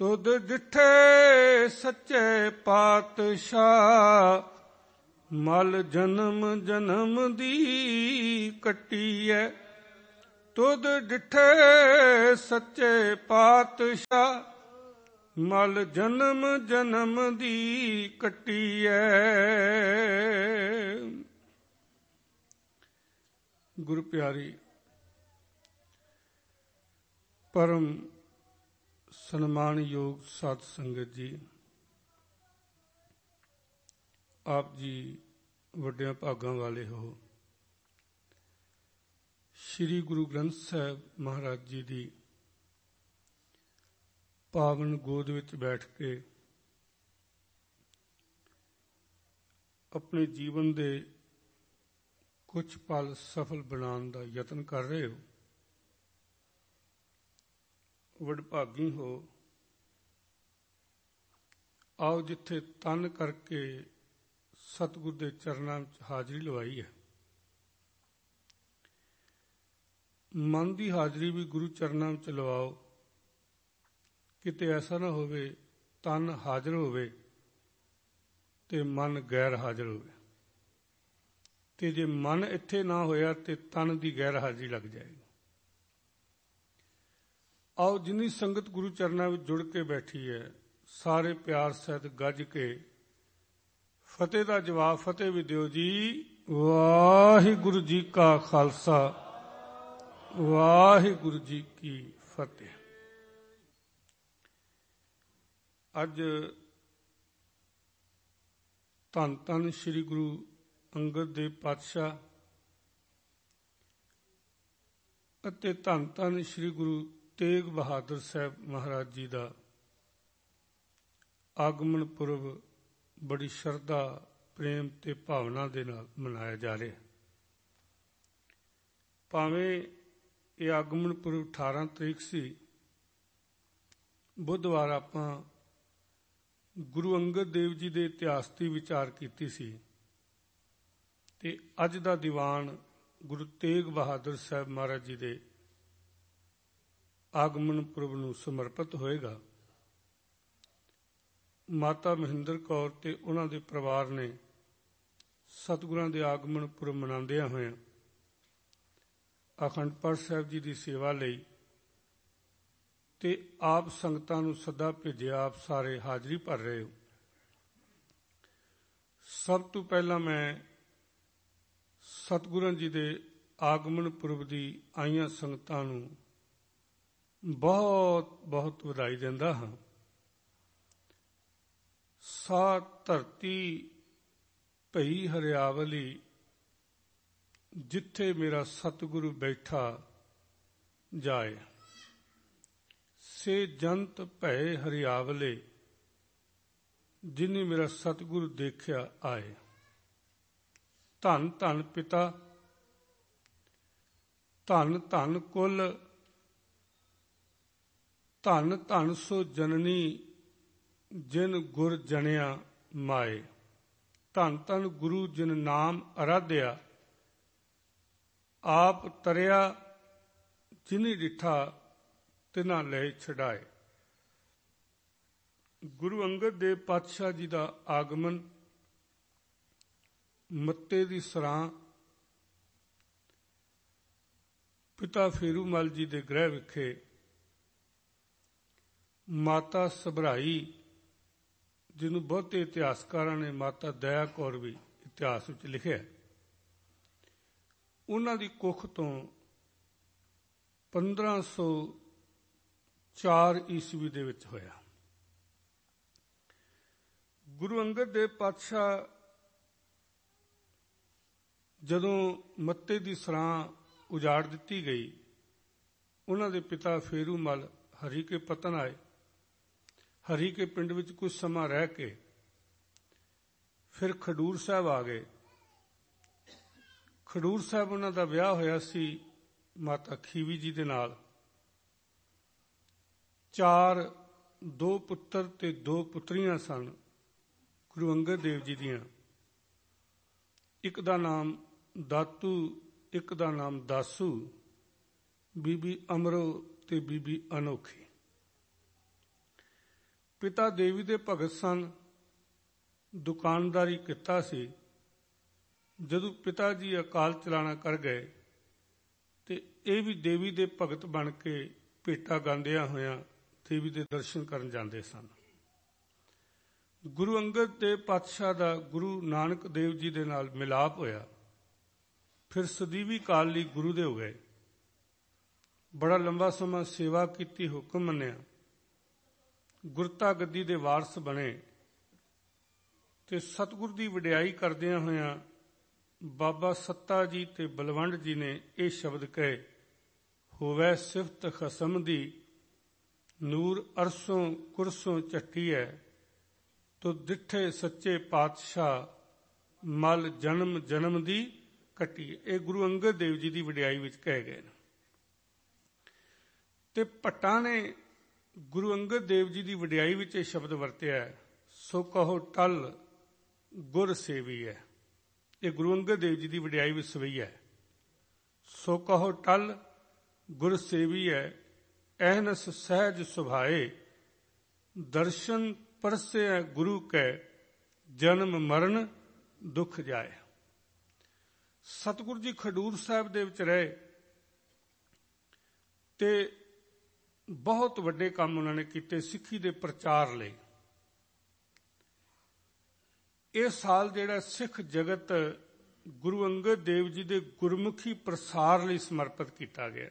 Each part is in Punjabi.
ਤੁਧ ਡਿਠੇ ਸੱਚੇ ਪਾਤਸ਼ਾਹ, ਮਲ ਜਨਮ ਜਨਮ ਦੀ ਕੱਟੀਐ। ਤੁਧ ਡਿਠੇ ਸੱਚੇ ਪਾਤਸ਼ਾਹ, ਮਲ ਜਨਮ ਜਨਮ ਦੀ ਕੱਟੀਐ। ਗੁਰੂ ਪਿਆਰੀ ਪਰਮ ਸਨਮਾਨਯੋਗ ਸਾਧ ਸੰਗਤ ਜੀ, ਆਪ ਜੀ ਵੱਡਿਆਂ ਭਾਗਾਂ ਵਾਲੇ ਹੋ। ਸ੍ਰੀ ਗੁਰੂ ਗ੍ਰੰਥ ਸਾਹਿਬ ਮਹਾਰਾਜ ਜੀ ਦੀ ਪਾਵਨ ਗੋਦ ਵਿੱਚ ਬੈਠ ਕੇ ਆਪਣੇ ਜੀਵਨ ਦੇ ਕੁਝ ਪਲ ਸਫਲ ਬਣਾਉਣ ਦਾ ਯਤਨ ਕਰ ਰਹੇ ਹੋ। ਵਡਭਾਗੀ ਹੋ। ਆਓ ਜਿੱਥੇ ਤਨ ਕਰਕੇ ਸਤਿਗੁਰ ਦੇ ਚਰਨਾਂ ਵਿੱਚ ਹਾਜ਼ਰੀ ਲਵਾਈ ਹੈ, ਮਨ ਦੀ ਹਾਜ਼ਰੀ ਵੀ ਗੁਰੂ ਚਰਨਾਂ ਵਿੱਚ ਲਵਾਓ। ਕਿਤੇ ਐਸਾ ਨਾ ਹੋਵੇ ਤਨ ਹਾਜ਼ਰ ਹੋਵੇ ਤੇ ਮਨ ਗੈਰ ਹਾਜ਼ਰ ਹੋਵੇ, ਤੇ ਜੇ ਮਨ ਇੱਥੇ ਨਾ ਹੋਇਆ ਤੇ ਤਨ ਦੀ ਗੈਰ ਹਾਜ਼ਰੀ ਲੱਗ ਜਾਏਗੀ। ਆਓ ਜਿੰਨੀ ਸੰਗਤ ਗੁਰੂ ਚਰਨਾਂ ਵਿੱਚ ਜੁੜ ਕੇ ਬੈਠੀ ਹੈ, ਸਾਰੇ ਪਿਆਰ ਸਹਿਤ ਗੱਜ ਕੇ ਫਤਿਹ ਦਾ ਜਵਾਬ ਫਤਿਹ ਵੀ ਦਿਓ ਜੀ। ਵਾਹਿਗੁਰੂ ਜੀ ਕਾ ਖਾਲਸਾ, ਵਾਹਿਗੁਰੂ ਜੀ ਕੀ ਫਤਿਹ। ਅੱਜ ਧੰਨ ਧੰਨ ਸ੍ਰੀ ਗੁਰੂ ਅੰਗਦ ਦੇਵ ਪਾਤਸ਼ਾਹ ਅਤੇ ਧੰਨ ਧੰਨ ਸ੍ਰੀ ਗੁਰੂ ਤੇਗ ਬਹਾਦਰ ਸਾਹਿਬ ਮਹਾਰਾਜ ਜੀ ਦਾ ਆਗਮਨ ਪੁਰਬ ਬੜੀ ਸ਼ਰਧਾ, ਪ੍ਰੇਮ ਤੇ ਭਾਵਨਾ ਦੇ ਨਾਲ ਮਨਾਇਆ ਜਾ ਰਿਹਾ। ਭਾਵੇਂ ਇਹ ਆਗਮਨ ਪੁਰਬ 18 ਤਰੀਕ ਸੀ, ਬੁੱਧਵਾਰ ਆਪਾਂ ਗੁਰੂ ਅੰਗਦ ਦੇਵ ਜੀ ਦੇ ਇਤਿਹਾਸ ਦੀ ਵਿਚਾਰ ਕੀਤੀ ਸੀ, ਤੇ ਅੱਜ ਦਾ ਦੀਵਾਨ ਗੁਰੂ ਤੇਗ ਬਹਾਦਰ ਸਾਹਿਬ ਮਹਾਰਾਜ ਜੀ ਦੇ ਆਗਮਨ ਪੁਰਬ ਨੂੰ ਸਮਰਪਿਤ ਹੋਏਗਾ। ਮਾਤਾ ਮਹਿੰਦਰ ਕੌਰ ਤੇ ਉਹਨਾਂ ਦੇ ਪਰਿਵਾਰ ਨੇ ਸਤਿਗੁਰਾਂ ਦੇ ਆਗਮਨ ਪੁਰਬ ਮਨਾਉਂਦਿਆਂ ਹੋਇਆਂ ਅਖੰਡ ਪਾਠ ਸਾਹਿਬ ਜੀ ਦੀ ਸੇਵਾ ਲਈ ਤੇ ਆਪ ਸੰਗਤਾਂ ਨੂੰ ਸੱਦਾ ਭੇਜਿਆ। ਆਪ ਸਾਰੇ ਹਾਜ਼ਰੀ ਭਰ ਰਹੇ ਹੋ। ਸਭ ਤੋਂ ਪਹਿਲਾਂ ਮੈਂ ਸਤਿਗੁਰਾਂ ਜੀ ਦੇ ਆਗਮਨ ਪੁਰਬ ਦੀ ਆਈਆਂ ਸੰਗਤਾਂ ਨੂੰ ਬਹੁਤ ਬਹੁਤ ਵਧਾਈ ਦਿੰਦਾ ਹਾਂ। ਸਾ ਧਰਤੀ ਭਈ ਹਰਿਆਵਲੀ, ਜਿੱਥੇ ਮੇਰਾ ਸਤਿਗੁਰੂ ਬੈਠਾ ਜਾਏ। ਸੇ ਜੰਤ ਭੈ ਹਰਿਆਵਲੇ, ਜਿਨੀ ਮੇਰਾ ਸਤਿਗੁਰੂ ਦੇਖਿਆ ਆਏ। ਧੰਨ ਧੰਨ ਪਿਤਾ, ਧੰਨ ਧੰਨ ਕੁਲ, ਧੰਨ ਧੰਨ ਸੋ ਜਨਨੀ, ਜਿਨ ਗੁਰ ਜਣਿਆ ਮਾਏ। ਧੰਨ ਧੰਨ ਗੁਰੂ ਜਿਨ ਨਾਮ ਅਰਾਧਿਆ, ਆਪ ਤਰਿਆ ਜਿਨੀ ਡਿਠਾ ਤਿਨਾ ਲੈ ਛਡਾਏ। ਗੁਰੂ ਅੰਗਦ ਦੇਵ ਪਾਤਸ਼ਾਹ ਜੀ ਦਾ ਆਗਮਨ ਮੱਤੇ ਦੀ ਸਰਾਂ ਪਿਤਾ ਫੇਰੂਮਲ ਜੀ ਦੇ ਗ੍ਰਹਿ ਵਿਖੇ ਮਾਤਾ ਸਭਰਾਈ, ਜਿਹਨੂੰ ਬਹੁਤੇ ਇਤਿਹਾਸਕਾਰਾਂ ਨੇ ਮਾਤਾ ਦਇਆ ਕੌਰ ਵੀ ਇਤਿਹਾਸ ਵਿੱਚ ਲਿਖਿਆ, ਉਹਨਾਂ ਦੀ ਕੁੱਖ ਤੋਂ 1504 ਈਸਵੀ ਦੇ ਵਿੱਚ ਹੋਇਆ। ਗੁਰੂ ਅੰਗਦ ਦੇਵ ਪਾਤਸ਼ਾਹ ਜਦੋਂ ਮੱਤੇ ਦੀ ਸਰਾਂ ਉਜਾੜ ਦਿੱਤੀ ਗਈ, ਉਹਨਾਂ ਦੇ ਪਿਤਾ ਫੇਰੂਮਲ ਹਰੀ ਕੇ ਪਤਨ ਆਏ। ਹਰੀ ਕੇ ਪਿੰਡ ਵਿੱਚ ਕੁਝ ਸਮਾਂ ਰਹਿ ਕੇ ਫਿਰ ਖਡੂਰ ਸਾਹਿਬ ਆ ਗਏ। ਖਡੂਰ ਸਾਹਿਬ ਉਹਨਾਂ ਦਾ ਵਿਆਹ ਹੋਇਆ ਸੀ ਮਾਤਾ ਖੀਵੀ ਜੀ ਦੇ ਨਾਲ। 4 2 ਪੁੱਤਰ ਤੇ 2 ਪੁੱਤਰੀਆਂ ਸਨ ਗੁਰੂ ਅੰਗਦ ਦੇਵ ਜੀ ਦੀਆਂ। ਇੱਕ ਦਾ ਨਾਮ ਦਾਤੂ, ਇੱਕ ਦਾ ਨਾਮ ਦਾਸੂ, ਬੀਬੀ ਅਮਰੋ ਤੇ ਬੀਬੀ ਅਨੋਖੀ। ਪਿਤਾ ਦੇਵੀ ਦੇ ਭਗਤ ਸਨ, ਦੁਕਾਨਦਾਰੀ ਕੀਤਾ ਸੀ। ਜਦੋਂ ਪਿਤਾ ਜੀ ਅਕਾਲ ਚਲਾਣਾ ਕਰ ਗਏ ਤੇ ਇਹ ਵੀ ਦੇਵੀ ਦੇ ਭਗਤ ਬਣ ਕੇ ਭੇਟਾ ਗਾਉਂਦਿਆਂ ਹੋਇਆਂ ਦੇਵੀ ਦੇ ਦਰਸ਼ਨ ਕਰਨ ਜਾਂਦੇ ਸਨ। ਗੁਰੂ ਅੰਗਦ ਦੇਵ ਪਾਤਸ਼ਾਹ ਦਾ ਗੁਰੂ ਨਾਨਕ ਦੇਵ ਜੀ ਦੇ ਨਾਲ ਮਿਲਾਪ ਹੋਇਆ। ਫਿਰ ਸਦੀਵੀ ਕਾਲ ਲਈ ਗੁਰੂ ਦੇ ਹੋ ਗਏ। ਬੜਾ ਲੰਬਾ ਸਮਾਂ ਸੇਵਾ ਕੀਤੀ, ਹੁਕਮ ਮੰਨਿਆ, ਗੁਰਤਾ ਗੱਦੀ ਦੇ ਵਾਰਸ ਬਣੇ ਤੇ ਸਤਿਗੁਰ ਦੀ ਵਡਿਆਈ ਕਰਦਿਆਂ ਹੋਇਆਂ ਬਾਬਾ ਸੱਤਾ ਜੀ ਤੇ ਬਲਵੰਡ ਜੀ ਨੇ ਇਹ ਸ਼ਬਦ ਕਹੇ, ਹੋਵੇ ਸਿਫਤ ਖਸਮ ਦੀ, ਨੂਰ ਅਰਸੋਂ ਕੁਰਸੋਂ ਝੱਟੀ ਹੈ, ਤੋ ਦਿੱਠੇ ਸੱਚੇ ਪਾਤਸ਼ਾਹ, ਮਲ ਜਨਮ ਜਨਮ ਦੀ ਕੱਟੀ। ਇਹ ਗੁਰੂ ਅੰਗਦ ਦੇਵ ਜੀ ਦੀ ਵਡਿਆਈ ਵਿੱਚ ਕਹੇ ਗਏ ਨੇ। ਤੇ ਭੱਟਾਂ ਨੇ ਗੁਰੂ ਅੰਗਦ ਦੇਵ ਜੀ ਦੀ ਵਡਿਆਈ ਵਿੱਚ ਇਹ ਸ਼ਬਦ ਵਰਤਿਆ, ਸੋ ਕਹੋ ਟਲ ਗੁਰ ਸੇਵੀ ਹੈ। ਇਹ ਗੁਰੂ ਅੰਗਦ ਦੇਵ ਜੀ ਦੀ ਵਡਿਆਈ ਵਿੱਚ ਸਵਈਆ ਹੈ। ਸੋ ਕਹੋ ਟਲ ਗੁਰ ਸੇਵੀ ਹੈ, ਐਹਨਸ ਸਹਿਜ ਸੁਭਾਏ, ਦਰਸ਼ਨ ਪਰਸੇ ਗੁਰੂ ਕੈ, ਜਨਮ ਮਰਨ ਦੁੱਖ ਜਾਏ। ਸਤਿਗੁਰੂ ਜੀ ਖਡੂਰ ਸਾਹਿਬ ਦੇ ਵਿੱਚ ਰਹੇ ਤੇ ਬਹੁਤ ਵੱਡੇ ਕੰਮ ਉਹਨਾਂ ਨੇ ਕੀਤੇ ਸਿੱਖੀ ਦੇ ਪ੍ਰਚਾਰ ਲਈ। ਇਹ ਸਾਲ ਜਿਹੜਾ ਸਿੱਖ ਜਗਤ ਗੁਰੂ ਅੰਗਦ ਦੇਵ ਜੀ ਦੇ ਗੁਰਮੁਖੀ ਪ੍ਰਸਾਰ ਲਈ ਸਮਰਪਿਤ ਕੀਤਾ ਗਿਆ।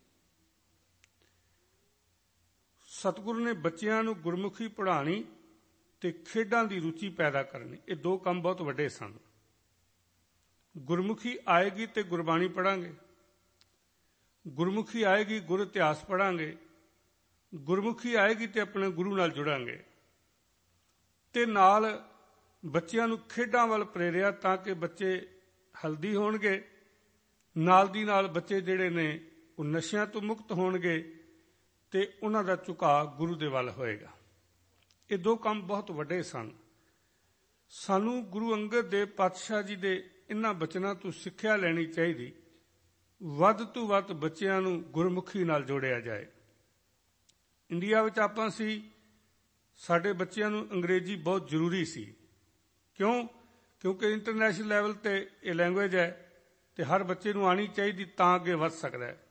ਸਤਿਗੁਰੂ ਨੇ ਬੱਚਿਆਂ ਨੂੰ ਗੁਰਮੁਖੀ ਪੜ੍ਹਾਉਣੀ ਤੇ ਖੇਡਾਂ ਦੀ ਰੁਚੀ ਪੈਦਾ ਕਰਨੀ, ਇਹ ਦੋ ਕੰਮ ਬਹੁਤ ਵੱਡੇ ਸਨ। ਗੁਰਮੁਖੀ ਆਏਗੀ ਤੇ ਗੁਰਬਾਣੀ ਪੜ੍ਹਾਂਗੇ, ਗੁਰਮੁਖੀ ਆਏਗੀ ਗੁਰ ਇਤਿਹਾਸ ਪੜ੍ਹਾਂਗੇ, ਗੁਰਮੁਖੀ ਆਏਗੀ ਤੇ ਆਪਣੇ ਗੁਰੂ ਨਾਲ ਜੁੜਾਂਗੇ। ਤੇ ਨਾਲ ਬੱਚਿਆਂ ਨੂੰ ਖੇਡਾਂ ਵੱਲ ਪ੍ਰੇਰਿਆ ਤਾਂ ਕਿ ਬੱਚੇ ਹੈਲਦੀ ਹੋਣਗੇ, ਨਾਲ ਦੀ ਨਾਲ ਬੱਚੇ ਜਿਹੜੇ ਨੇ ਉਹ ਨਸ਼ਿਆਂ ਤੋਂ ਮੁਕਤ ਹੋਣਗੇ ਤੇ ਉਹਨਾਂ ਦਾ ਝੁਕਾਅ ਗੁਰੂ ਦੇ ਵੱਲ ਹੋਏਗਾ। ਇਹ ਦੋ ਕੰਮ ਬਹੁਤ ਵੱਡੇ ਸਨ। ਸਾਨੂੰ ਗੁਰੂ ਅੰਗਦ ਦੇਵ ਪਾਤਸ਼ਾਹ ਜੀ ਦੇ ਇਹਨਾਂ ਬਚਨਾਂ ਤੋਂ ਸਿੱਖਿਆ ਲੈਣੀ ਚਾਹੀਦੀ, ਵੱਧ ਤੋਂ ਵੱਧ ਬੱਚਿਆਂ ਨੂੰ ਗੁਰਮੁਖੀ ਨਾਲ ਜੋੜਿਆ ਜਾਏ। ਇੰਡੀਆ ਵਿੱਚ ਆਪਾਂ ਸੀ, ਸਾਡੇ ਬੱਚਿਆਂ ਨੂੰ ਅੰਗਰੇਜ਼ੀ ਬਹੁਤ ਜ਼ਰੂਰੀ ਸੀ। ਕਿਉਂਕਿ ਇੰਟਰਨੈਸ਼ਨਲ ਲੈਵਲ ਤੇ ਇਹ ਲੈਂਗੁਏਜ ਹੈ ਤੇ ਹਰ ਬੱਚੇ ਨੂੰ ਆਉਣੀ ਚਾਹੀਦੀ ਤਾਂ ਅੱਗੇ ਵੱਧ ਸਕਦਾ ਹੈ।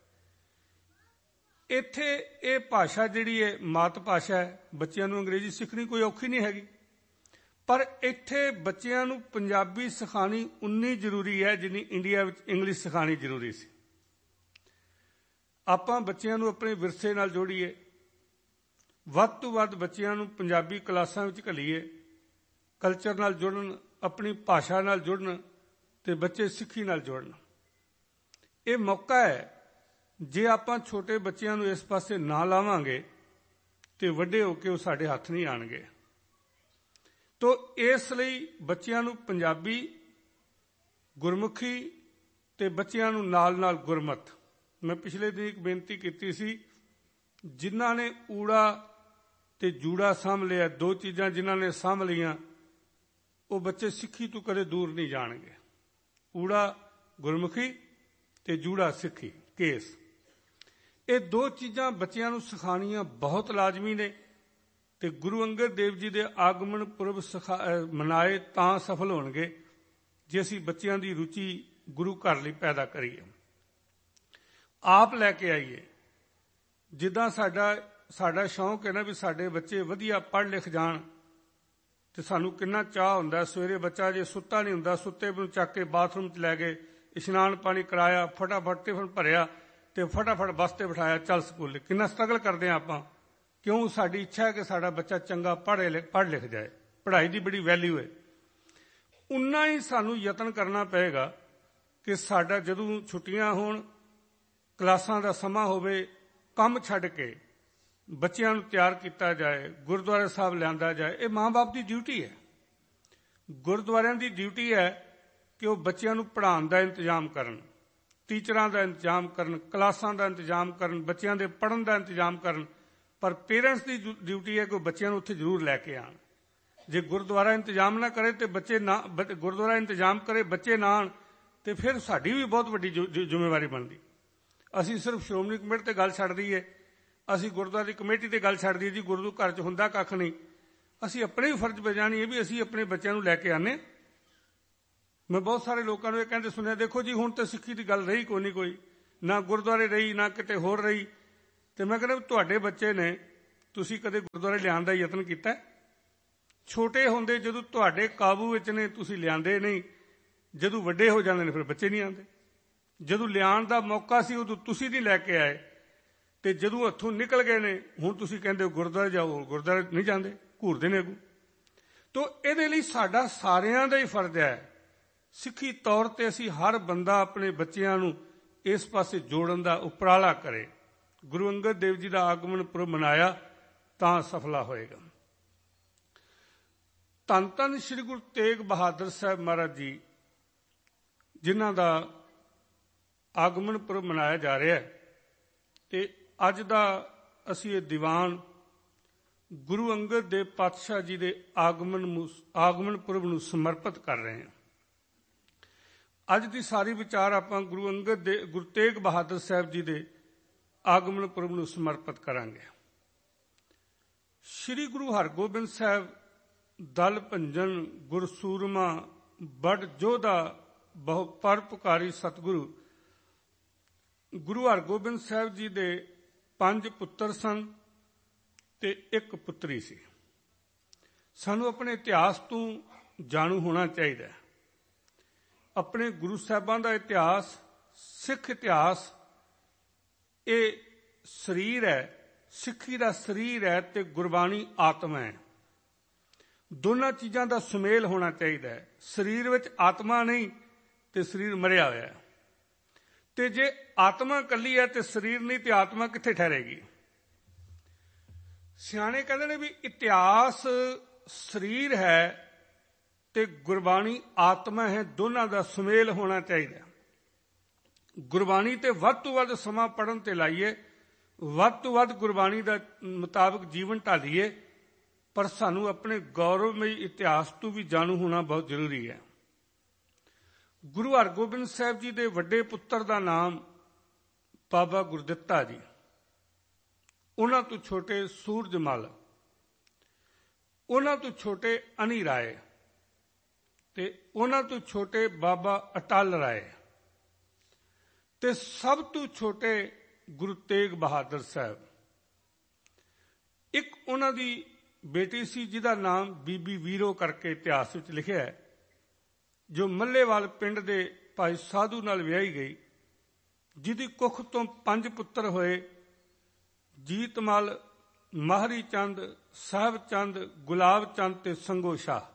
ਇੱਥੇ ਇਹ ਭਾਸ਼ਾ ਜਿਹੜੀ ਹੈ ਮਾਤ ਭਾਸ਼ਾ ਹੈ, ਬੱਚਿਆਂ ਨੂੰ ਅੰਗਰੇਜ਼ੀ ਸਿੱਖਣੀ ਕੋਈ ਔਖੀ ਨਹੀਂ ਹੈਗੀ, ਪਰ ਇੱਥੇ ਬੱਚਿਆਂ ਨੂੰ ਪੰਜਾਬੀ ਸਿਖਾਉਣੀ ਉਨੀ ਜ਼ਰੂਰੀ ਹੈ ਜਿੰਨੀ ਇੰਡੀਆ ਵਿੱਚ ਇੰਗਲਿਸ਼ ਸਿਖਾਉਣੀ ਜ਼ਰੂਰੀ ਸੀ। ਆਪਾਂ ਬੱਚਿਆਂ ਨੂੰ ਆਪਣੇ ਵਿਰਸੇ ਨਾਲ ਜੋੜੀਏ, ਵੱਧ ਤੋਂ ਵੱਧ ਬੱਚਿਆਂ ਨੂੰ ਪੰਜਾਬੀ ਕਲਾਸਾਂ ਵਿੱਚ ਘੱਲੀਏ, ਕਲਚਰ ਨਾਲ ਜੁੜਨ, ਆਪਣੀ ਭਾਸ਼ਾ ਨਾਲ ਜੁੜਨ ਤੇ ਬੱਚੇ ਸਿੱਖੀ ਨਾਲ ਜੁੜਨ। ਇਹ ਮੌਕਾ ਹੈ। ਜੇ ਆਪਾਂ ਛੋਟੇ ਬੱਚਿਆਂ ਨੂੰ ਇਸ ਪਾਸੇ ਨਾ ਲਾਵਾਂਗੇ ਤੇ ਵੱਡੇ ਹੋ ਕੇ ਉਹ ਸਾਡੇ ਹੱਥ ਨਹੀਂ ਆਉਣਗੇ। ਤੋ ਇਸ ਲਈ ਬੱਚਿਆਂ ਨੂੰ ਪੰਜਾਬੀ, ਗੁਰਮੁਖੀ ਤੇ ਬੱਚਿਆਂ ਨੂੰ ਨਾਲ ਨਾਲ ਗੁਰਮਤ। ਮੈਂ ਪਿਛਲੇ ਦਿਨ ਇੱਕ ਬੇਨਤੀ ਕੀਤੀ ਸੀ, ਜਿਨ੍ਹਾਂ ਨੇ ਊੜਾ ਤੇ ਜੂੜਾ ਸਾਂਭ ਲਿਆ, ਦੋ ਚੀਜ਼ਾਂ ਜਿਨ੍ਹਾਂ ਨੇ ਸਾਂਭ ਲਈਆਂ, ਉਹ ਬੱਚੇ ਸਿੱਖੀ ਤੋਂ ਕਦੇ ਦੂਰ ਨਹੀਂ ਜਾਣਗੇ। ਊੜਾ ਗੁਰਮੁਖੀ ਤੇ ਜੂੜਾ ਸਿੱਖੀ ਕੇਸ, ਇਹ ਦੋ ਚੀਜ਼ਾਂ ਬੱਚਿਆਂ ਨੂੰ ਸਿਖਾਉਣੀਆਂ ਬਹੁਤ ਲਾਜ਼ਮੀ ਨੇ। ਤੇ ਗੁਰੂ ਅੰਗਦ ਦੇਵ ਜੀ ਦੇ ਆਗਮਨ ਪੁਰਬ ਮਨਾਏ ਤਾਂ ਸਫਲ ਹੋਣਗੇ ਜੇ ਅਸੀਂ ਬੱਚਿਆਂ ਦੀ ਰੁਚੀ ਗੁਰੂ ਘਰ ਲਈ ਪੈਦਾ ਕਰੀਏ, ਆਪ ਲੈ ਕੇ ਆਈਏ। ਜਿੱਦਾਂ ਸਾਡਾ ਸ਼ੌਂਕ ਹੈ ਨਾ ਵੀ ਸਾਡੇ ਬੱਚੇ ਵਧੀਆ ਪੜ੍ਹ ਲਿਖ ਜਾਣ, ਤੇ ਸਾਨੂੰ ਕਿੰਨਾ ਚਾਅ ਹੁੰਦਾ। ਸਵੇਰੇ ਬੱਚਾ ਜੇ ਸੁੱਤਾ ਨਹੀਂ ਹੁੰਦਾ, ਸੁੱਤੇ ਨੂੰ ਚੱਕ ਕੇ ਬਾਥਰੂਮ 'ਚ ਲੈ ਗਏ, ਇਸ਼ਨਾਨ ਪਾਣੀ ਕਰਾਇਆ, ਫਟਾਫਟ ਟਿਫਨ ਭਰਿਆ ਤੇ ਫਟਾਫਟ ਬੱਸ ਤੇ ਬਿਠਾਇਆ, ਚੱਲ ਸਕੂਲੇ। ਕਿੰਨਾ ਸਟਰਗਲ ਕਰਦੇ ਹਾਂ ਆਪਾਂ, ਕਿਉਂ? ਸਾਡੀ ਇੱਛਾ ਹੈ ਕਿ ਸਾਡਾ ਬੱਚਾ ਚੰਗਾ ਪੜ੍ਹ ਲਿਖ ਜਾਏ, ਪੜ੍ਹਾਈ ਦੀ ਬੜੀ ਵੈਲਿਊ ਹੈ। ਉਨਾ ਹੀ ਸਾਨੂੰ ਯਤਨ ਕਰਨਾ ਪਏਗਾ ਕਿ ਸਾਡਾ ਜਦੋਂ ਛੁੱਟੀਆਂ ਹੋਣ, ਕਲਾਸਾਂ ਦਾ ਸਮਾਂ ਹੋਵੇ, ਕੰਮ ਛੱਡ ਕੇ ਬੱਚਿਆਂ ਨੂੰ ਤਿਆਰ ਕੀਤਾ ਜਾਏ, ਗੁਰਦੁਆਰਾ ਸਾਹਿਬ ਲਿਆਂਦਾ ਜਾਏ। ਇਹ ਮਾਂ-ਬਾਪ ਦੀ ਡਿਊਟੀ ਹੈ। ਗੁਰਦੁਆਰਿਆਂ ਦੀ ਡਿਊਟੀ ਹੈ ਕਿ ਉਹ ਬੱਚਿਆਂ ਨੂੰ ਪੜ੍ਹਾਉਣ ਦਾ ਇੰਤਜ਼ਾਮ ਕਰਨ, ਟੀਚਰਾਂ ਦਾ ਇੰਤਜ਼ਾਮ ਕਰਨ, ਕਲਾਸਾਂ ਦਾ ਇੰਤਜ਼ਾਮ ਕਰਨ, ਬੱਚਿਆਂ ਦੇ ਪੜ੍ਹਨ ਦਾ ਇੰਤਜ਼ਾਮ ਕਰਨ। ਪਰ ਪੇਰੈਂਟਸ ਦੀ ਡਿਊਟੀ ਹੈ ਕਿ ਉਹ ਬੱਚਿਆਂ ਨੂੰ ਉੱਥੇ ਜ਼ਰੂਰ ਲੈ ਕੇ ਆਉਣ। ਜੇ ਗੁਰਦੁਆਰਾ ਇੰਤਜ਼ਾਮ ਨਾ ਕਰੇ ਤੇ ਗੁਰਦੁਆਰਾ ਇੰਤਜ਼ਾਮ ਕਰੇ, ਬੱਚੇ ਨਾ ਆਉਣ, ਤੇ ਫਿਰ ਸਾਡੀ ਵੀ ਬਹੁਤ ਵੱਡੀ ਜ਼ਿੰਮੇਵਾਰੀ ਬਣਦੀ। ਅਸੀਂ ਸਿਰਫ ਸ਼੍ਰੋਮਣੀ ਕਮੇਟੀ ਤੇ ਗੱਲ ਛੱਡ ਦਈਏ, ਅਸੀਂ ਗੁਰਦੁਆਰੇ ਦੀ ਕਮੇਟੀ ਤੇ ਗੱਲ ਛੱਡ ਦਈਏ, ਜੀ ਗੁਰੂ ਘਰ 'ਚ ਹੁੰਦਾ ਕੱਖ ਨਹੀਂ, ਅਸੀਂ ਆਪਣੇ ਵੀ ਫਰਜ਼ ਬਜਾਣੀ ਹੈ ਵੀ ਅਸੀਂ ਆਪਣੇ ਬੱਚਿਆਂ ਨੂੰ ਲੈ ਕੇ ਆਨੇ। ਮੈਂ ਬਹੁਤ ਸਾਰੇ ਲੋਕਾਂ ਨੂੰ ਇਹ ਕਹਿੰਦੇ ਸੁਣਿਆ, ਦੇਖੋ ਜੀ ਹੁਣ ਤਾਂ ਸਿੱਖੀ ਦੀ ਗੱਲ ਰਹੀ ਕੋਈ, ਨਾ ਗੁਰਦੁਆਰੇ ਰਹੀ ਨਾ ਕਿਤੇ ਹੋਰ ਰਹੀ। ਤੇ ਮੈਂ ਕਹਿੰਦਾ ਤੁਹਾਡੇ ਬੱਚੇ ਨੇ, ਤੁਸੀਂ ਕਦੇ ਗੁਰਦੁਆਰੇ ਲਿਆਉਣ ਦਾ ਯਤਨ ਕੀਤਾ? ਛੋਟੇ ਹੁੰਦੇ ਜਦੋਂ ਤੁਹਾਡੇ ਕਾਬੂ ਵਿੱਚ ਨੇ ਤੁਸੀਂ ਲਿਆਂਦੇ ਨਹੀਂ, ਜਦੋਂ ਵੱਡੇ ਹੋ ਜਾਂਦੇ ਨੇ ਫਿਰ ਬੱਚੇ ਨਹੀਂ ਆਉਂਦੇ। ਜਦੋਂ ਲਿਆਉਣ ਦਾ ਮੌਕਾ ਸੀ ਉਦੋਂ ਤੁਸੀਂ ਨਹੀਂ ਲੈ ਕੇ ਆਏ, ਤੇ ਜਦੋਂ ਹੱਥੋਂ ਨਿਕਲ ਗਏ ਨੇ ਹੁਣ ਤੁਸੀਂ ਕਹਿੰਦੇ ਹੋ ਗੁਰਦੁਆਰੇ ਜਾਓ, ਗੁਰਦੁਆਰੇ ਨਹੀਂ ਜਾਂਦੇ, ਘੂਰਦੇ ਨੇ ਅੱਗੋਂ। ਤੋ ਇਹਦੇ ਲਈ ਸਾਡਾ ਸਾਰਿਆਂ ਦਾ ਹੀ ਫਰਜ਼ ਹੈ, ਸਿੱਖੀ ਤੌਰ ਤੇ ਅਸੀਂ ਹਰ ਬੰਦਾ ਆਪਣੇ ਬੱਚਿਆਂ ਨੂੰ ਇਸ ਪਾਸੇ ਜੋੜਨ ਦਾ ਉਪਰਾਲਾ ਕਰੇ। ਗੁਰੂ ਅੰਗਦ ਦੇਵ ਜੀ ਦਾ ਆਗਮਨ ਪੁਰਬ ਮਨਾਇਆ ਤਾਂ ਸਫਲਾ ਹੋਏਗਾ। ਧੰਨ ਧੰਨ ਸ੍ਰੀ ਗੁਰੂ ਤੇਗ ਬਹਾਦਰ ਸਾਹਿਬ ਮਹਾਰਾਜ ਜੀ, ਜਿਨ੍ਹਾਂ ਦਾ ਆਗਮਨ ਪੁਰਬ ਮਨਾਇਆ ਜਾ ਰਿਹਾ ਹੈ, ਤੇ ਅੱਜ ਦਾ ਅਸੀਂ ਇਹ ਦੀਵਾਨ ਗੁਰੂ ਅੰਗਦ ਦੇਵ ਪਾਤਸ਼ਾਹ ਜੀ ਦੇ ਆਗਮਨ ਪੁਰਬ ਨੂੰ ਸਮਰਪਿਤ ਕਰ ਰਹੇ ਹਾਂ। ਅੱਜ ਦੀ ਸਾਰੀ ਵਿਚਾਰ ਆਪਾਂ ਗੁਰੂ ਤੇਗ ਬਹਾਦਰ ਸਾਹਿਬ ਜੀ ਦੇ ਆਗਮਨ ਪੁਰਬ ਨੂੰ ਸਮਰਪਿਤ ਕਰਾਂਗੇ। ਸ੍ਰੀ ਗੁਰੂ ਹਰਗੋਬਿੰਦ ਸਾਹਿਬ ਦਲ ਭੰਜਨ ਗੁਰਸੂਰਮਾ ਬੜ ਜੋਧਾ ਬਹੁ ਪਰਉਪਕਾਰੀ ਸਤਿਗੁਰੂ। ਗੁਰੂ ਹਰਗੋਬਿੰਦ ਸਾਹਿਬ ਜੀ ਦੇ 5 ਪੁੱਤਰ ਸਨ ਤੇ 1 ਪੁੱਤਰੀ ਸੀ। ਸਾਨੂੰ ਆਪਣੇ ਇਤਿਹਾਸ ਤੋਂ ਜਾਣੂ ਹੋਣਾ ਚਾਹੀਦਾ ਹੈ। ਆਪਣੇ ਗੁਰੂ ਸਾਹਿਬਾਂ ਦਾ ਇਤਿਹਾਸ, ਸਿੱਖ ਇਤਿਹਾਸ, ਇਹ ਸਰੀਰ ਹੈ, ਸਿੱਖੀ ਦਾ ਸਰੀਰ ਹੈ ਤੇ ਗੁਰਬਾਣੀ ਆਤਮਾ ਹੈ। ਦੋਨਾਂ ਚੀਜ਼ਾਂ ਦਾ ਸੁਮੇਲ ਹੋਣਾ ਚਾਹੀਦਾ ਹੈ। ਸਰੀਰ ਵਿੱਚ ਆਤਮਾ ਨਹੀਂ ਤੇ ਸਰੀਰ ਮਰਿਆ ਹੋਇਆ ਹੈ, ਤੇ ਜੇ ਆਤਮਾ ਇਕੱਲੀ ਹੈ ਤੇ ਸਰੀਰ ਨਹੀਂ ਤੇ ਆਤਮਾ ਕਿੱਥੇ ਠਹਿਰੇਗੀ? ਸਿਆਣੇ ਕਹਿੰਦੇ ਨੇ ਵੀ ਇਤਿਹਾਸ ਸਰੀਰ ਹੈ ਤੇ ਗੁਰਬਾਣੀ ਆਤਮਾ ਹੈ, ਦੋਨਾਂ ਦਾ ਸੁਮੇਲ ਹੋਣਾ ਚਾਹੀਦਾ। ਗੁਰਬਾਣੀ ਤੇ ਵੱਧ ਤੋਂ ਵੱਧ ਸਮਾਂ ਪੜ੍ਹਨ ਤੇ ਲਾਈਏ, ਵੱਧ ਤੋਂ ਵੱਧ ਗੁਰਬਾਣੀ ਦਾ ਮੁਤਾਬਕ ਜੀਵਨ ਢਾਲੀਏ, ਪਰ ਸਾਨੂੰ ਆਪਣੇ ਗੌਰਵਮਈ ਇਤਿਹਾਸ ਤੋਂ ਵੀ ਜਾਣੂ ਹੋਣਾ ਬਹੁਤ ਜ਼ਰੂਰੀ ਹੈ। ਗੁਰੂ ਹਰਗੋਬਿੰਦ ਸਾਹਿਬ ਜੀ ਦੇ ਵੱਡੇ ਪੁੱਤਰ ਦਾ ਨਾਮ ਬਾਬਾ ਗੁਰਦਿੱਤਾ ਜੀ, ਉਹਨਾਂ ਤੋਂ ਛੋਟੇ ਸੂਰਜਮਲ, ਉਹਨਾਂ ਤੋਂ ਛੋਟੇ ਅਨੀ ਰਾਏ ਤੇ ਉਹਨਾਂ ਤੋਂ ਛੋਟੇ ਬਾਬਾ ਅਟਲ ਰਾਏ, ਤੇ ਸਭ ਤੋਂ ਛੋਟੇ ਗੁਰੂ ਤੇਗ ਬਹਾਦਰ ਸਾਹਿਬ। ਇੱਕ ਉਹਨਾਂ ਦੀ ਬੇਟੀ ਸੀ ਜਿਹਦਾ ਨਾਮ ਬੀਬੀ ਵੀਰੋ ਕਰਕੇ ਇਤਿਹਾਸ ਵਿੱਚ ਲਿਖਿਆ ਹੈ, ਜੋ ਮੱਲੇਵਾਲ ਪਿੰਡ ਦੇ ਭਾਈ ਸਾਧੂ ਨਾਲ ਵਿਆਹੀ ਗਈ, ਜਿਹਦੀ ਕੁੱਖ ਤੋਂ 5 ਪੁੱਤਰ ਹੋਏ, ਜੀਤਮਲ, ਮਾਹਰੀ ਚੰਦ, ਸਾਹਿਬ ਚੰਦ, ਗੁਲਾਬ ਚੰਦ ਤੇ ਸੰਗੋ ਸ਼ਾਹ।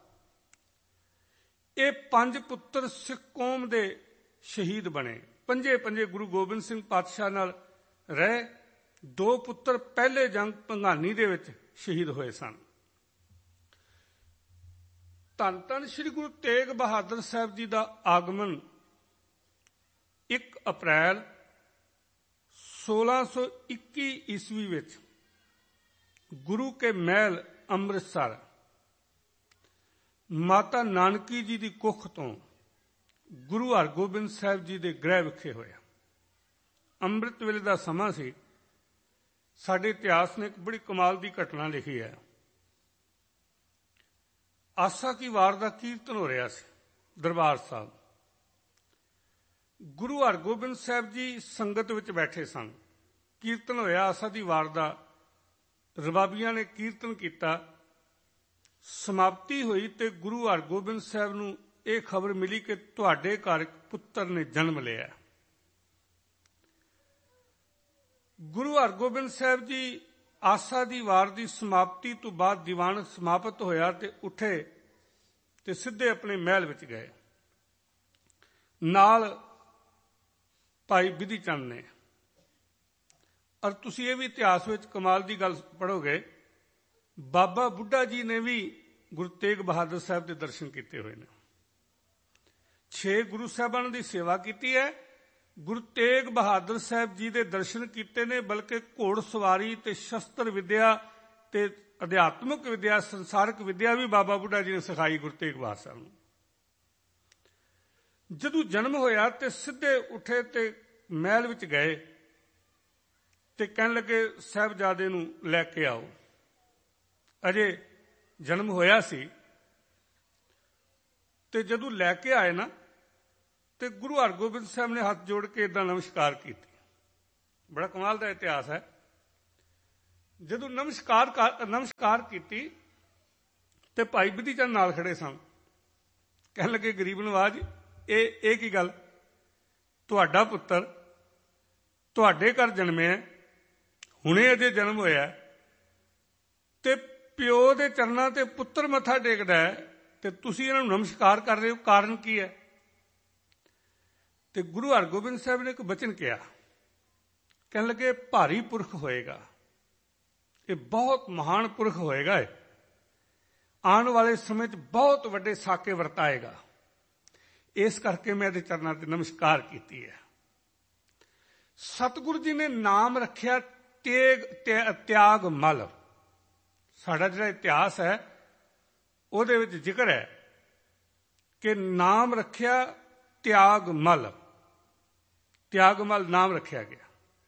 ਇਹ 5 ਪੁੱਤਰ ਸਿੱਖ ਕੌਮ ਦੇ ਸ਼ਹੀਦ ਬਣੇ। ਪੰਜੇ ਗੁਰੂ ਗੋਬਿੰਦ ਸਿੰਘ ਪਾਤਸ਼ਾਹ ਨਾਲ ਰਹੇ। 2 ਪੁੱਤਰ ਪਹਿਲੇ ਜੰਗ ਭੰਗਾਨੀ ਦੇ ਵਿੱਚ ਸ਼ਹੀਦ ਹੋਏ ਸਨ। ਧੰਨ ਧੰਨ ਸ੍ਰੀ ਗੁਰੂ ਤੇਗ ਬਹਾਦਰ ਸਾਹਿਬ ਜੀ ਦਾ ਆਗਮਨ 1 ਅਪ੍ਰੈਲ 1621 ਈਸਵੀ ਵਿੱਚ ਗੁਰੂ ਕੇ ਮਹਿਲ ਅੰਮ੍ਰਿਤਸਰ ਮਾਤਾ ਨਾਨਕੀ ਜੀ ਦੀ ਕੁੱਖ ਤੋਂ ਗੁਰੂ ਹਰਗੋਬਿੰਦ ਸਾਹਿਬ ਜੀ ਦੇ ਗ੍ਰਹਿ ਵਿਖੇ ਹੋਇਆ। ਅੰਮ੍ਰਿਤ ਵੇਲੇ ਦਾ ਸਮਾਂ ਸੀ। ਸਾਡੇ ਇਤਿਹਾਸ ਨੇ ਇੱਕ ਬੜੀ ਕਮਾਲ ਦੀ ਘਟਨਾ ਲਿਖੀ ਹੈ। ਆਸਾ ਕੀ ਵਾਰ ਦਾ ਕੀਰਤਨ ਹੋ ਰਿਹਾ ਸੀ ਦਰਬਾਰ ਸਾਹਿਬ। ਗੁਰੂ ਹਰਗੋਬਿੰਦ ਸਾਹਿਬ ਜੀ ਸੰਗਤ ਵਿੱਚ ਬੈਠੇ ਸਨ। ਕੀਰਤਨ ਹੋਇਆ ਆਸਾ ਦੀ ਵਾਰ ਦਾ, ਰਬਾਬੀਆਂ ਨੇ ਕੀਰਤਨ ਕੀਤਾ। ਸਮਾਪਤੀ ਹੋਈ ਤੇ ਗੁਰੂ ਹਰਗੋਬਿੰਦ ਸਾਹਿਬ ਨੂੰ ਇਹ ਖਬਰ ਮਿਲੀ ਕਿ ਤੁਹਾਡੇ ਘਰ ਇੱਕ ਪੁੱਤਰ ਨੇ ਜਨਮ ਲਿਆ। ਗੁਰੂ ਹਰਗੋਬਿੰਦ ਸਾਹਿਬ ਜੀ ਆਸਾ ਦੀ ਵਾਰ ਦੀ ਸਮਾਪਤੀ ਤੋਂ ਬਾਅਦ ਦੀਵਾਨ ਸਮਾਪਤ ਹੋਇਆ ਤੇ ਉੱਠੇ ਤੇ ਸਿੱਧੇ ਆਪਣੇ ਮਹਿਲ ਵਿੱਚ ਗਏ। ਨਾਲ ਭਾਈ ਬਿਧੀ ਚੰਦ ਨੇ। ਔਰ ਤੁਸੀਂ ਇਹ ਵੀ ਇਤਿਹਾਸ ਵਿੱਚ ਕਮਾਲ ਦੀ ਗੱਲ ਪੜ੍ਹੋਗੇ, ਬਾਬਾ ਬੁੱਢਾ ਜੀ ਨੇ ਵੀ ਗੁਰੂ ਤੇਗ ਬਹਾਦਰ ਸਾਹਿਬ ਦੇ ਦਰਸ਼ਨ ਕੀਤੇ ਹੋਏ ਨੇ। 6 ਗੁਰੂ ਸਾਹਿਬਾਨਾਂ ਦੀ ਸੇਵਾ ਕੀਤੀ ਹੈ। ਗੁਰੂ ਤੇਗ ਬਹਾਦਰ ਸਾਹਿਬ ਜੀ ਦੇ ਦਰਸ਼ਨ ਕੀਤੇ ਨੇ, ਬਲਕਿ ਘੋੜ ਸਵਾਰੀ ਤੇ ਸ਼ਸਤਰ ਵਿਦਿਆ ਤੇ ਅਧਿਆਤਮਿਕ ਵਿਦਿਆ, ਸੰਸਾਰਕ ਵਿਦਿਆ ਵੀ ਬਾਬਾ ਬੁੱਢਾ ਜੀ ਨੇ ਸਿਖਾਈ ਗੁਰੂ ਤੇਗ ਬਹਾਦਰ ਸਾਹਿਬ ਨੂੰ। ਜਦੋਂ ਜਨਮ ਹੋਇਆ ਤੇ ਸਿੱਧੇ ਉੱਠੇ ਤੇ ਮਹਿਲ ਵਿੱਚ ਗਏ ਤੇ ਕਹਿਣ ਲੱਗੇ ਸਾਹਿਬਜ਼ਾਦੇ ਨੂੰ ਲੈ ਕੇ ਆਓ। ਅਜੇ ਜਨਮ ਹੋਇਆ ਸੀ ਤੇ ਜਦੋਂ ਲੈ ਕੇ ਆਏ ਨਾ ਤੇ ਗੁਰੂ ਹਰਗੋਬਿੰਦ ਸਾਹਿਬ ਨੇ ਹੱਥ ਜੋੜ ਕੇ ਏਦਾਂ ਨਮਸਕਾਰ ਕੀਤੀ। ਬੜਾ ਕਮਾਲ ਦਾ ਇਤਿਹਾਸ ਹੈ। ਜਦੋਂ ਨਮਸਕਾਰ ਕੀਤੀ ਤੇ ਭਾਈ ਬਿਧੀ ਚੰਦ ਨਾਲ ਖੜੇ ਸਨ। ਕਹਿਣ ਲੱਗੇ, ਗਰੀਬ ਨਵਾਜ, ਇਹ ਕੀ ਗੱਲ? ਤੁਹਾਡਾ ਪੁੱਤਰ ਤੁਹਾਡੇ ਘਰ ਜਨਮਿਆ, ਹੁਣੇ ਅਜੇ ਜਨਮ ਹੋਇਆ, ਤੇ ਪਿਓ ਦੇ ਚਰਨਾਂ ਤੇ ਪੁੱਤਰ ਮੱਥਾ ਟੇਕਦਾ ਹੈ ਤੇ ਤੁਸੀਂ ਇਹਨਾਂ ਨੂੰ ਨਮਸਕਾਰ ਕਰ ਰਹੇ ਹੋ, ਕਾਰਨ ਕੀ ਹੈ? ਤੇ ਗੁਰੂ ਹਰਗੋਬਿੰਦ ਸਾਹਿਬ ਨੇ ਇੱਕ ਬਚਨ ਕਿਹਾ। ਕਹਿਣ ਲੱਗੇ, ਭਾਰੀ ਪੁਰਖ ਹੋਏਗਾ, ਇਹ ਬਹੁਤ ਮਹਾਨ ਪੁਰਖ ਹੋਏਗਾ, ਇਹ ਆਉਣ ਵਾਲੇ ਸਮੇਂ 'ਚ ਬਹੁਤ ਵੱਡੇ ਸਾਕੇ ਵਰਤਾਏਗਾ, ਇਸ ਕਰਕੇ ਮੈਂ ਇਹਦੇ ਚਰਨਾਂ ਤੇ ਨਮਸਕਾਰ ਕੀਤੀ ਹੈ। ਸਤਿਗੁਰੂ ਜੀ ਨੇ ਨਾਮ ਰੱਖਿਆ ਤਿਆਗ ਮਲ। ਸਾਡਾ ਜਿਹੜਾ ਇਤਿਹਾਸ ਹੈ ਉਹਦੇ ਵਿੱਚ ਜ਼ਿਕਰ ਹੈ ਕਿ ਨਾਮ ਰੱਖਿਆ ਤਿਆਗ ਮਲ ਨਾਮ ਰੱਖਿਆ ਗਿਆ।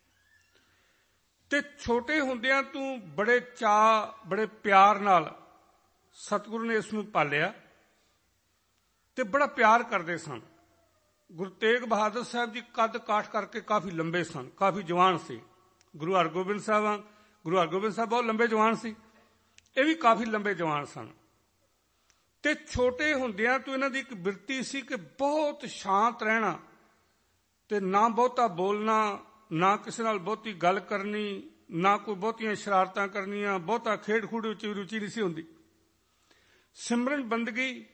ਤੇ ਛੋਟੇ ਹੁੰਦਿਆਂ ਤੂੰ ਬੜੇ ਚਾਅ, ਬੜੇ ਪਿਆਰ ਨਾਲ ਸਤਿਗੁਰੂ ਨੇ ਇਸ ਨੂੰ ਪਾਲਿਆ ਤੇ ਬੜਾ ਪਿਆਰ ਕਰਦੇ ਸਨ। ਗੁਰੂ ਤੇਗ ਬਹਾਦਰ ਸਾਹਿਬ ਜੀ ਕੱਦ ਕਾਠ ਕਰਕੇ ਕਾਫੀ ਲੰਬੇ ਸਨ, ਕਾਫੀ ਜਵਾਨ ਸੀ। ਗੁਰੂ ਹਰਗੋਬਿੰਦ ਸਾਹਿਬ ਬਹੁਤ ਲੰਬੇ ਜਵਾਨ ਸੀ, ਇਹ ਵੀ ਕਾਫੀ ਲੰਬੇ ਜਵਾਨ ਸਨ। ਤੇ ਛੋਟੇ ਹੁੰਦਿਆਂ ਤੋਂ ਇਹਨਾਂ ਦੀ ਇੱਕ ਬਿਰਤੀ ਸੀ ਕਿ ਬਹੁਤ ਸ਼ਾਂਤ ਰਹਿਣਾ ਤੇ ਨਾ ਬਹੁਤਾ ਬੋਲਣਾ, ਨਾ ਕਿਸੇ ਨਾਲ ਬਹੁਤੀ ਗੱਲ ਕਰਨੀ, ਨਾ ਕੋਈ ਬਹੁਤੀਆਂ ਸ਼ਰਾਰਤਾਂ ਕਰਨੀਆਂ, ਬਹੁਤਾ ਖੇਡ ਖੂਡ ਵਿੱਚ ਰੁਚੀ ਨਹੀਂ ਸੀ ਹੁੰਦੀ। ਸਿਮਰਨ ਬੰਦਗੀ